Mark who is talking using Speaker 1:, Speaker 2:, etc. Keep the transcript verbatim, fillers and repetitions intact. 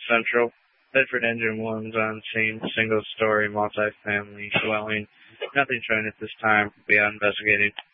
Speaker 1: Central. Bedford Engine one's on scene, single-story, multi-family dwelling. Nothing showing at this time. We are investigating.